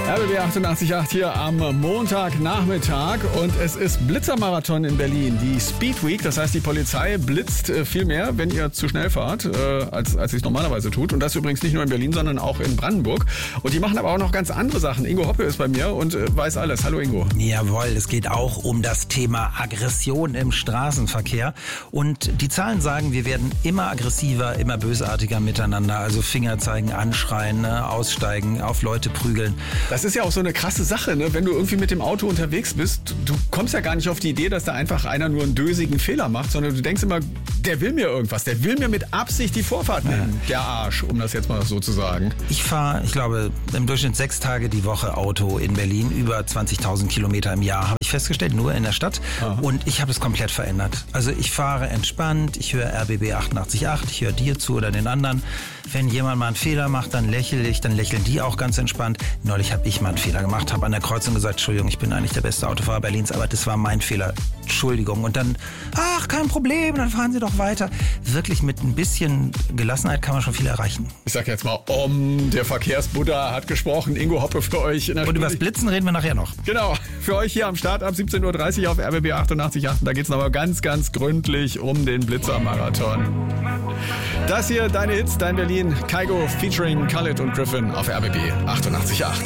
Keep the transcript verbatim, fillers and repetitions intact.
R B B achtundachtzig Komma acht hier am Montagnachmittag und es ist Blitzermarathon in Berlin, die Speed Week. Das heißt, die Polizei blitzt äh, viel mehr, wenn ihr zu schnell fahrt, äh, als, als sie es normalerweise tut. Und das übrigens nicht nur in Berlin, sondern auch in Brandenburg. Und die machen aber auch noch ganz andere Sachen. Ingo Hoppe ist bei mir und äh, weiß alles. Hallo Ingo. Jawohl, es geht auch um das Thema Aggression im Straßenverkehr. Und die Zahlen sagen, wir werden immer aggressiver, immer bösartiger miteinander. Also Finger zeigen, anschreien, ne, aussteigen, auf Leute prügeln. Das ist ja auch so eine krasse Sache, ne? Wenn du irgendwie mit dem Auto unterwegs bist, du kommst ja gar nicht auf die Idee, dass da einfach einer nur einen dösigen Fehler macht, sondern du denkst immer, der will mir irgendwas, der will mir mit Absicht die Vorfahrt nehmen. Ja. Der Arsch, um das jetzt mal so zu sagen. Ich fahre, ich glaube, im Durchschnitt sechs Tage die Woche Auto in Berlin, über zwanzigtausend Kilometer im Jahr, habe ich festgestellt, nur in der Stadt. Aha. Und ich habe es komplett verändert. Also ich fahre entspannt, ich höre R B B achtundachtzig Komma acht, ich höre dir zu oder den anderen. Wenn jemand mal einen Fehler macht, dann lächle ich, dann lächeln die auch ganz entspannt. Neulich habe ich mal einen Fehler gemacht, habe an der Kreuzung gesagt, Entschuldigung, ich bin eigentlich der beste Autofahrer Berlins, aber das war mein Fehler. Entschuldigung. Und dann, ach, kein Problem, dann fahren Sie doch weiter. Wirklich mit ein bisschen Gelassenheit kann man schon viel erreichen. Ich sag jetzt mal, um, der Verkehrsbuddha hat gesprochen. Ingo Hoppe für euch. In der Und über das Blitzen reden wir nachher noch. Genau, für euch hier am Start ab siebzehn Uhr dreißig auf R B B achtundachtzig Komma acht. Da geht's nochmal ganz, ganz gründlich um den Blitzermarathon. Das hier, deine Hits, dein Berlin, Kygo featuring Khaled und Griffin auf R B B achtundachtzig Komma acht.